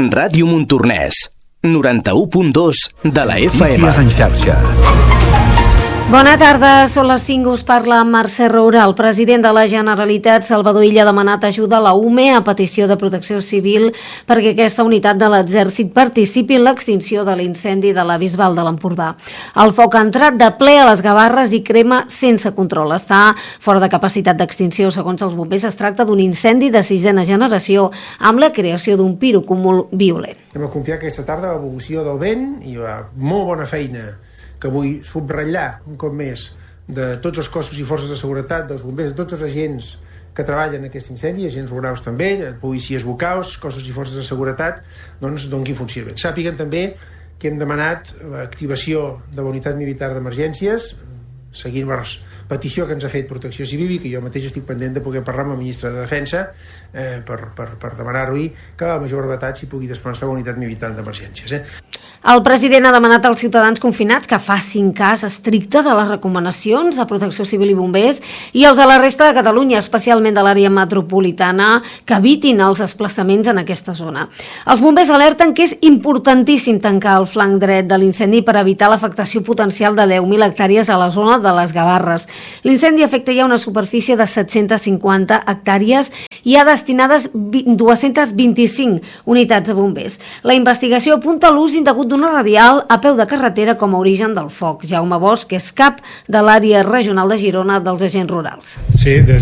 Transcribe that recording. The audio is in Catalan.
Ràdio Montornès, 91.2 de la FM. Notícies en xarxa. Bona tarda, són les 5, us parla Mercè Roura. El president de la Generalitat, Salvador Illa, ha demanat ajuda a la UME a petició de Protecció Civil perquè aquesta unitat de l'Exèrcit participi en l'extinció de l'incendi de la Bisbal de l'Empordà. El foc ha entrat de ple a les Gavarres i crema sense control. Està fora de capacitat d'extinció. Segons els bombers, es tracta d'un incendi de 6a generació amb la creació d'un pirocúmul violent. Hem de confiar que aquesta tarda l'evolució del vent i la molt bona feina que vull subratllar un cop més de tots els cossos i forces de seguretat, dels bombers, de tots els agents que treballen en aquest incendi, agents rurals també, policies locals, cossos i forces de seguretat, doncs doni funcionament. Sàpiguen també que hem demanat l'activació de la unitat militar d'emergències, seguint la petició que ens ha fet Protecció Civil i que jo mateix estic pendent de poder parlar amb el ministre de Defensa per demanar-li que a la major brevetat s'hi pugui desplaçar la unitat militar d'emergències. El president ha demanat als ciutadans confinats que facin cas estricte de les recomanacions de Protecció Civil i bombers i els de la resta de Catalunya, especialment de l'àrea metropolitana, que evitin els desplaçaments en aquesta zona. Els bombers alerten que és importantíssim tancar el flanc dret de l'incendi per evitar l'afectació potencial de 10.000 hectàrees a la zona de les Gavarres. L'incendi afecta ja una superfície de 750 hectàrees i ha destinades 225 unitats de bombers. La investigació apunta a l'ús indegut d'una radial a peu de carretera com a origen del foc. Jaume Bosch és cap de l'àrea regional de Girona dels agents rurals. Sí,